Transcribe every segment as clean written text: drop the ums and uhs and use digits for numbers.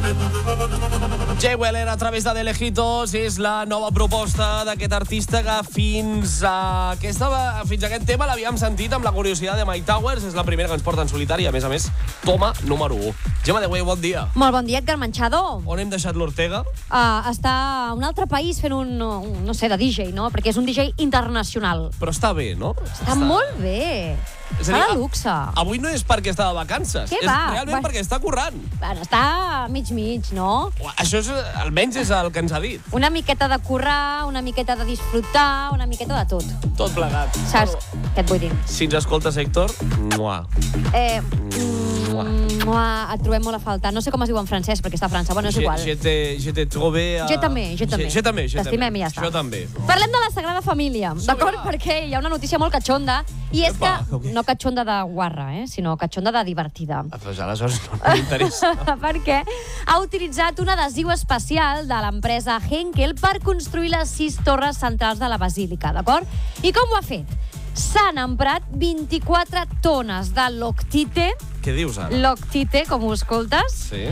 Jay Wheeler a través de Delejitos és la nova proposta d'aquest artista que fins a aquest tema l'havíem sentit amb la curiositat de Mike Towers. És la primera que ens porta en solitari, a més, toma número 1. Gemma de Güell, bon dia. Molt bon dia, Edgar Manchado. On hem deixat l'Ortega? Està a un altre país fent no sé, de DJ, no? Perquè és un DJ internacional. Però està bé, no? Està molt bé. Està de luxe. Avui no és perquè està de vacances. Què és realment perquè està currant. Bueno, està mig, no? Això almenys és el que ens ha dit. Una miqueta de currar, una miqueta de disfrutar, una miqueta de tot. Tot plegat. Saps què et vull dir? Si ens escoltes, Héctor, mua. Et trobem molt a faltar. No sé com es diu en francès, perquè està a França. Bueno, és igual. Je t'he trouvé... Jo també. T'estimem i ja està. Jo també. Parlem de la Sagrada Família, d'acord? Perquè hi ha una notícia molt catxonda, i és que... No catxonda de guarra, sinó catxonda de divertida. Pues aleshores no m'interessa. Perquè ha utilitzat un adhesiu especial de l'empresa Henkel per construir les 6 torres centrals de la basílica, d'acord? I com ho ha fet? S'han emprat 24 tones de Loctite. Què dius ara? Loctite, com ho escoltes. Sí.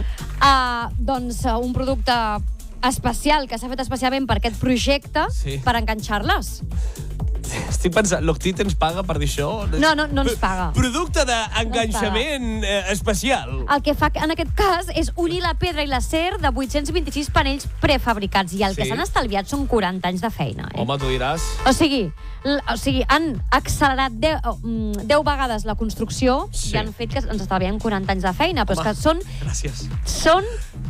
Doncs un producte especial que s'ha fet especialment per aquest projecte, per enganxar-les. Estic pensant, Loctite ens paga per dir això? No ens paga. Producte d'enganxament especial. El que fa en aquest cas és unir la pedra i l'acer de 826 panells prefabricats, i el que s'han estalviat són 40 anys de feina. Home, tu diràs. O sigui, han accelerat 10 vegades la construcció i han fet que ens estalviem 40 anys de feina. Però és que són... Gràcies. Són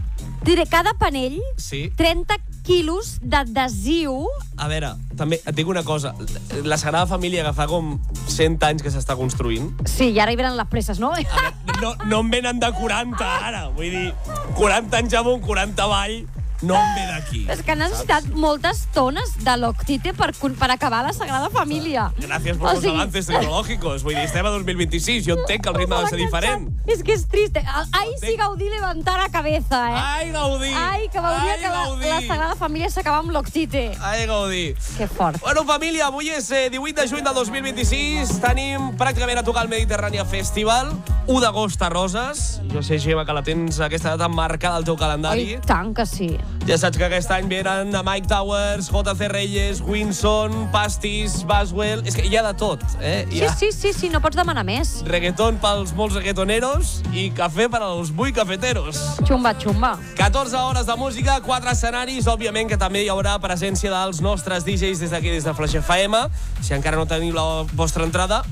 cada panell 30 quilos d'adhesiu. A veure, també et dic una cosa. La Sagrada Família, que fa com 100 anys que s'està construint... Sí, i ara hi venen les presses, no? No en venen de 40, ara. Vull dir, 40 anys amunt, 40 avall... No em ve d'aquí. És que han necessitat moltes tones de Loctite per acabar la Sagrada Família. Gràcies per los avances tecnològicos. Vull dir, estem a 2026. Jo entenc que el ritme ha de ser diferent. És que és triste. Ai, si Gaudí levantar la cabeza, Ai, Gaudí. Ai, que veuria que la Sagrada Família s'acaba amb Loctite. Ai, Gaudí. Que fort. Bueno, família, avui és 18 de juny del 2026. Tenim pràcticament a tocar el Mediterrània Festival. 1 d'agost a Roses. Jo sé, Gemma, que la tens aquesta data marcada al teu calendari. Ai, tant que sí. Ja saps que aquest any venen a Mike Towers, JC Reyes, Winson, Pastis, Baswell... És que hi ha de tot, Sí, no pots demanar més. Reggaeton pels molts reggaetoneros i cafè per als muy cafeteros. Xumba. 14 hores de música, 4 escenaris. Òbviament que també hi haurà presència dels nostres DJs des d'aquí, des de Flash FM. Si encara no teniu la vostra entrada,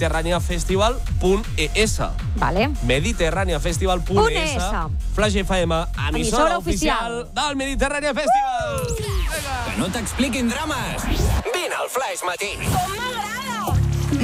mediterraneafestival.es. Vale. Mediterraneafestival.es. Flash FM, emissora oficial del Mediterrània Festival. Que no t'expliquin drames. Vine al Flash Matí.